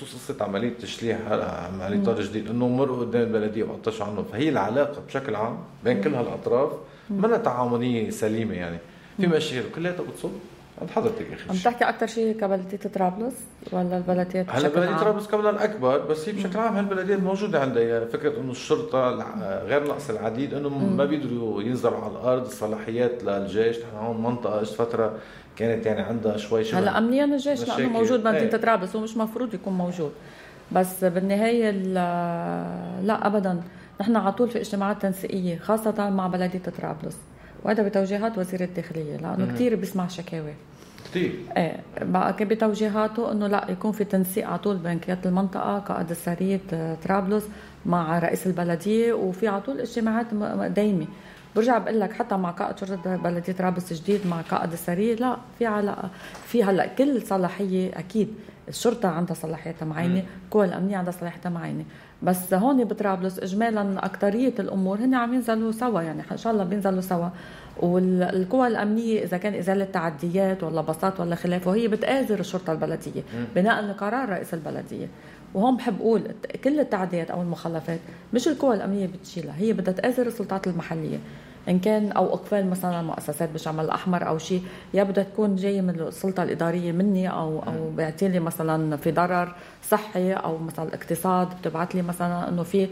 بخصوص قصة عملية تشليح عملية طار جديد إنه مرقوا قدام البلدية وقطشوا عنه، فهي العلاقة بشكل عام بين كل هالأطراف منها تعاونية سليمة يعني، في مشاكل كلها بتصب عند حضرتك يا أخي. عم تحكي أكتر شيء كبلدية طرابلس ولا البلديات بشكل عام؟ هلا بلدية طرابلس كمان الأكبر، بس هي بشكل عام هالبلديات موجودة عندها فكرة إنه الشرطة غير نقص العديد إنه ما بيقدروا ينزلوا على الأرض، الصلاحيات للجيش. نحن هون منطقة إجت فترة كانت يعني عندها شوي شبه هلا أمنيا الجيش لأنه موجود بمدينة طرابلس ومش مفروض يكون موجود، بس بالنهاية لا أبدا. نحن على طول في اجتماعات تنسيقية خاصة مع بلدية طرابلس، وهذا بتوجيهات وزير الداخلية لأنه كتير بيسمع شكاوي كتير. بقى بتوجيهاته إنه لا يكون في تنسيق على طول بين قيادة المنطقة قائد السرية طرابلس مع رئيس البلدية، وفي على طول اجتماعات دايمة. برجع بقول لك حتى مع قائد شرطة بلدية طرابلس جديد مع قائد السرية لا في علاقة، في هلا كل صلاحية أكيد الشرطة عندها صلاحيتها معينة، القوى الأمنية عندها صلاحيتها معينة، بس هون بطرابلس إجمالا أكترية الأمور هن عم ينزلوا سوا، يعني إن شاء الله بينزلوا سوا. والقوى الأمنية إذا كان إزالة تعديات ولا بساط ولا خلافه هي بتآزر الشرطة البلدية بناء لقرار رئيس البلدية. وهم بحب أقول كل التعديات أو المخالفات مش القوى الأمنية بتشيلها، هي بدها تآزر السلطات المحلية، إن كان أو أقفال مثلا مؤسسات بالشمال الأحمر أو شيء، يا بدها تكون جاية من السلطة الإدارية مني أو بيعطيلي مثلا في ضرر صحي أو مثلا الاقتصاد بتبعت لي مثلا إنه في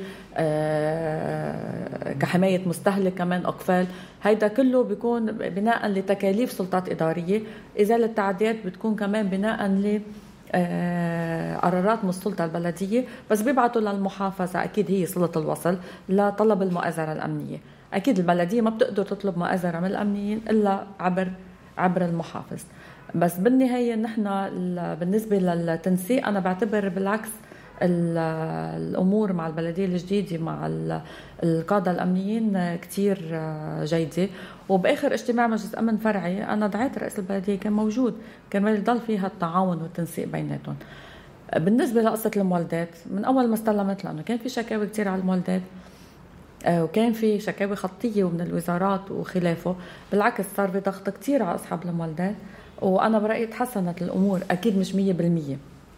كحماية مستهلك كمان أقفال. هيدا كله بيكون بناء لتكاليف سلطات إدارية. إزالة التعديات بتكون كمان بناء ل قرارات من السلطة البلدية، بس بيبعتوا للمحافظة أكيد هي صلة الوصل لطلب المؤازرة الأمنية. أكيد البلدية ما بتقدر تطلب مؤازرة من الأمنيين إلا عبر المحافظ. بس بالنهاية نحن بالنسبة للتنسيق أنا بعتبر بالعكس الأمور مع البلدية الجديدة مع القادة الأمنيين كتير جيدة. وبآخر اجتماع مجلس أمن فرعي أنا دعيت رئيس البلدية كان موجود، كان يضل فيها التعاون والتنسيق بيناتهم. بالنسبة لقصة المولدات من أول ما استلمت لأنه كان في شكاوي كتير على المولدات وكان في شكاوي خطية ومن الوزارات وخلافه، بالعكس صار في ضغط كتير على أصحاب المولدات. وأنا برأيي تحسنت الأمور، أكيد مش 100%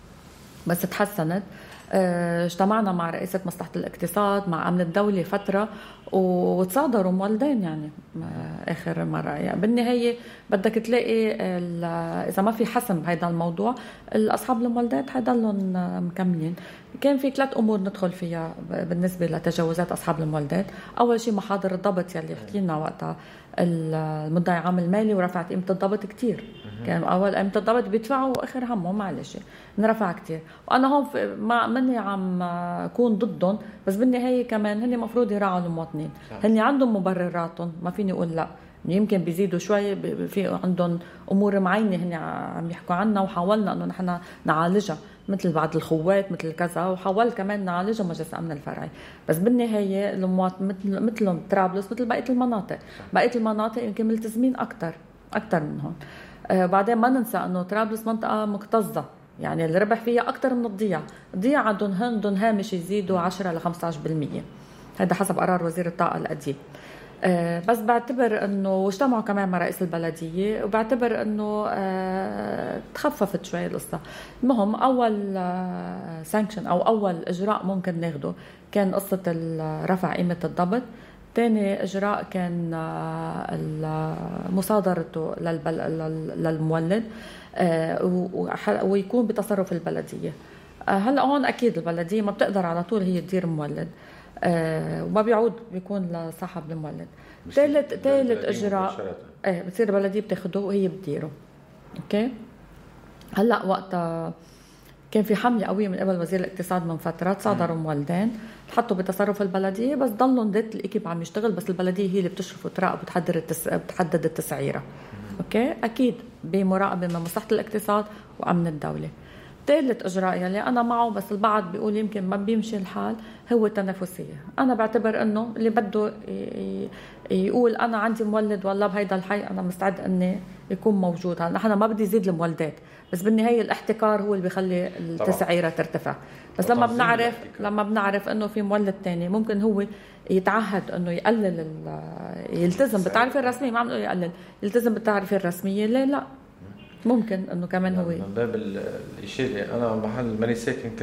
بس تحسنت. اجتمعنا مع رئيسة مصلحة الاقتصاد مع أمن الدولة فترة وتصادروا مولدين يعني آخر مرة. يعني بالنهاية بدك تلاقي إذا ما في حسم بهذا الموضوع الأصحاب المولدات حيضلون مكملين. كان في 3 أمور ندخل فيها بالنسبة لتجاوزات أصحاب المولدات. أول شيء محاضر الضبط يلي حكينا وقتها المدعي عام المالي ورفعت قيمة الضبط كتير. كان أول قيمة الضبط بيدفعوا وآخر همه معلش نرفع كتير. وأنا هون مني عم أكون ضدهم، بس بالنهاية كمان هني مفروض يراعوا المواطنين، هني عندهم مبرراتهم ما فيني أقول لا، يمكن بيزيدوا شوي في عندهم أمور معينة هني عم يحكوا عنها وحاولنا أنه نحن نعالجها مثل بعض الخوات مثل كذا، وحاول كمان نعالجها مجلس أمن الفرعي. بس بالنهاية المواطن مثلهم طرابلس مثل بقية المناطق يمكن ملتزمين أكتر منهم. بعدين ما ننسى أنه طرابلس منطقة مكتظة، يعني الربح فيها أكتر من الضياع عندهم هامش يزيدوا 10 ل 15%، هذا حسب قرار وزير الطاقة القديم. بس بعتبر أنه واجتمعوا كمان مع رئيس البلدية وبعتبر أنه تخففت شوي القصة. المهم أول سانكشن أو أول إجراء ممكن ناخده كان قصة رفع قيمة الضبط. تاني إجراء كان مصادرته للمولد ويكون بتصرف البلدية. هلأ هون أكيد البلدية ما بتقدر على طول هي تدير مولد وما بيعود بيكون لصاحب المولد. ثالث إجراء بتصير البلدية بتاخده وهي بتديره. أوكي. هلأ وقتها كان في حملة قوية من قبل وزير الاقتصاد من فترة، صادروا مولدين حطوا بتصرف البلدية بس ضلوا ذات الإكيب عم يشتغل، بس البلدية هي اللي بتشرف وتراقب وتحدد التسعيرة. أوكي. أكيد بمراقبة من مصلحة الاقتصاد وأمن الدولة. ثالث إجراء يلي أنا معه بس البعض بيقول يمكن ما بيمشي الحال هو التنافسية. أنا بعتبر أنه اللي بده يقول أنا عندي مولد والله بهيدا الحي أنا مستعد أني يكون موجود. نحن ما بدي يزيد المولدات، بس بالنهاية الاحتكار هو اللي بيخلي التسعيرة ترتفع. بس لما بنعرف أنه في مولد تاني ممكن هو يتعهد أنه يقلل يلتزم بالتعريفة الرسمية، ما عم نقول يقلل، يلتزم بالتعريفة الرسمية، ليه لا؟ ممكن انه كمان هو من باب الشيء. انا محل ماني ساكن